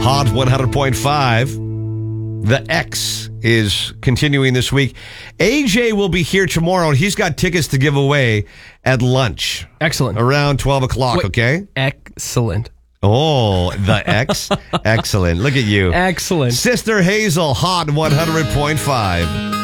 Hot 100.5. The X is continuing this week. AJ will be here tomorrow, and he's got tickets to give away at lunch. Excellent. Around 12 o'clock, okay? Excellent. Oh, the X? Excellent. Look at you. Excellent. Sister Hazel, Hot 100.5.